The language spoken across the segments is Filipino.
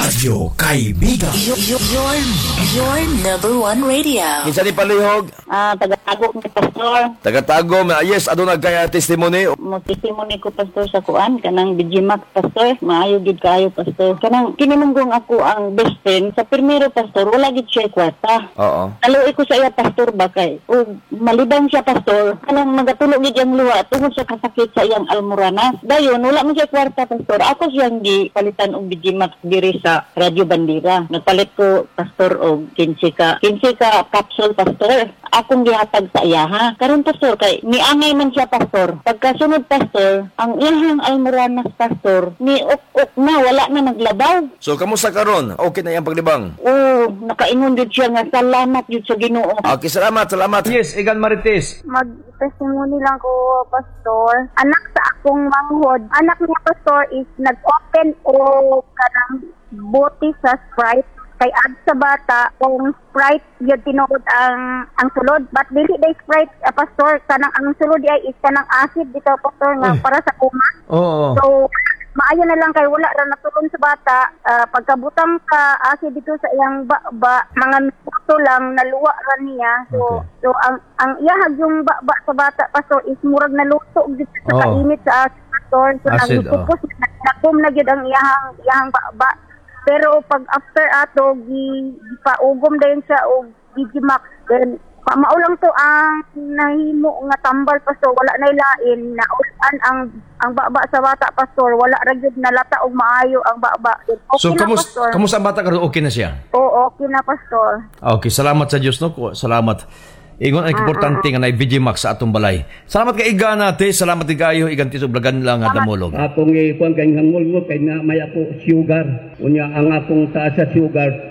Radyo Kaibigan. Your number one radio. Kinsa ni palihog? Taga-tago ni Pastor. Taga-tago, yes, aduna kaya testimony. Mo-testimony ko, Pastor, sa kuan. Kanang Bijimak, Pastor. Maayo gid kayo, Pastor. Kanang kinimunggong ako ang best friend. Sa primero, Pastor, wala gid siya kwarta. Oo. Naluoy ko sa iya, Pastor, bakay. O malibang siya, Pastor. Kanang magatulog gid ang luwa tungod sa kasakit sa iyang almoranas. Dayon, wala man siya kwarta, Pastor. Ako siyang gipalitan og Bijimak diri sa Radyo Bandira. Nagpalit ko, Pastor, og 15 ka capsule, Pastor. Akong gihatag sa iya, ha. Karon, Pastor, kay niangay man siya, Pastor. Pagkasunod, Pastor, ang iyang almoranas, Pastor, ni ok na, wala na naglabaw. So, kamusta karon? Okay na yung paglibang? Oo, nakaingon yun siya nga, salamat yun sa Ginoo. Okay, salamat. Yes, Igan Marites. Mag-testimony lang ko, Pastor. Anak sa akong manghod. Anak niya, Pastor, is nag-open o kanang bote sa Sprite. Kay ad sa bata, kung Sprite yun tinuod ang sulod. But dili day Sprite, Pastor, kanang ang sulod ay is kanang acid dito, Pastor, nga para sa kuma. Oo. So, maayo na lang kay wala ra natulon sa bata. Pagkabutang ka acid dito sa iyang mga minuto lang naluwa ra niya. So, Okay. so ang iyahag yung sa bata, Pastor, is murag naluto dito sa kainit sa acid, Pastor. So, Acid, nagpupos nakum na gyud ang iyahang pero pag after ato gipaugom dayon siya og Bijimak, then maulang to ang nahimo nga tambal, Pastor. Wala na ilain na ulan ang baba sa bata, Pastor. Wala ra gyud nalata og maayo ang baba. Then, okay So, na, Pastor. kamusta ang bata karon? Okay na siya? Oo, okay na, Pastor. Okay, salamat sa Diyos, no? Salamat. Ingon ang importante nga na Bijimak sa atong balay. Salamat kay Igan nate, salamat kayo, Igan tiso blagan lang nga damolog. Akong ikuan kay hangol mo kay na may ako sugar. Unya ang akong taas sa sugar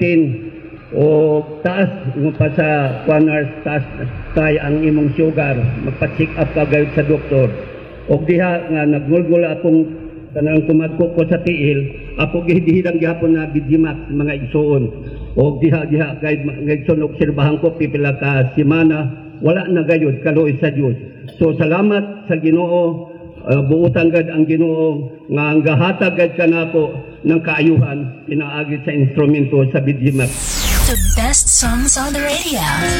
10 o taas mo pa sa corner taas tay ang imong sugar. Magpa-check up ka gayud sa doktor. Og diha nga nagmulgul akong kanang kumadko ko sa tiil, ako gihidang gyapon na Bijimak mga igsoon. Og diha kay ngayson obserbahan ko pipila ka semana wala na gayud kaluoy sa Dios. So salamat sa Ginoo, buutan gad ang Ginoo nga ang gahatag gad kanako ng kaayuhan pinaagi sa instrumento sa Bijimak. The best songs on the radio.